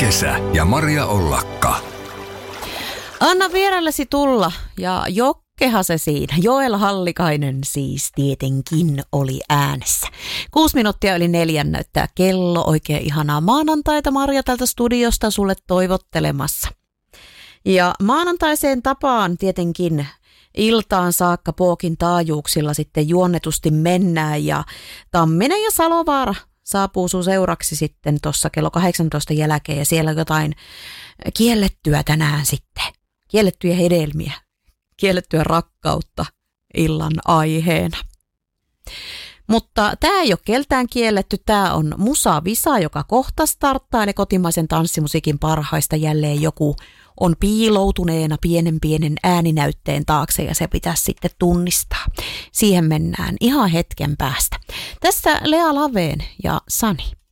Kesä ja Maria Ollakka. Anna vierellesi tulla ja jokkeha se siinä. Joel Hallikainen siis tietenkin oli äänessä. 6 minuuttia yli 4 näyttää kello. Oikein ihanaa maanantaita Maria tältä studiosta sulle toivottelemassa. Ja maanantaiseen tapaan tietenkin iltaan saakka Pookin taajuuksilla sitten juonnetusti mennään ja Tamminen ja Salovaara saapuu sun seuraksi sitten tuossa kello 18 jälkeen ja siellä jotain kiellettyä tänään sitten. Kiellettyjä hedelmiä, kiellettyä rakkautta illan aiheena. Mutta tämä ei ole keltään kielletty, tämä on Musa Visa, joka kohta starttaa ja kotimaisen tanssimusiikin parhaista jälleen joku on piiloutuneena pienen ääninäytteen taakse ja se pitäisi sitten tunnistaa. Siihen mennään ihan hetken päästä. Tässä Lea Laveen ja Sani.